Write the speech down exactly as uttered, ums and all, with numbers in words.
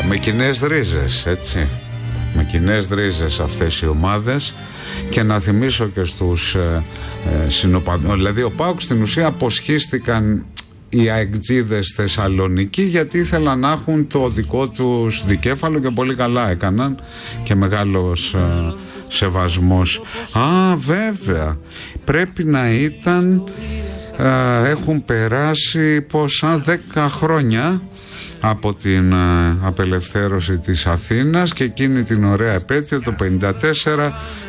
με κοινές ρίζες, έτσι, με κοινές ρίζες αυτές οι ομάδες. Και να θυμίσω και στους ε, ε, συνοπαδούς, δηλαδή ο ΠΑΟΚ στην ουσία αποσχίστηκαν οι αεκτζίδες Θεσσαλονίκη, γιατί ήθελαν να έχουν το δικό τους δικέφαλο και πολύ καλά έκαναν και μεγάλος ε, σεβασμός. Α, βέβαια, πρέπει να ήταν, ε, έχουν περάσει πόσα, δέκα χρόνια από την ε, απελευθέρωση της Αθήνας, και εκείνη την ωραία επέτειο το πενήντα τέσσερα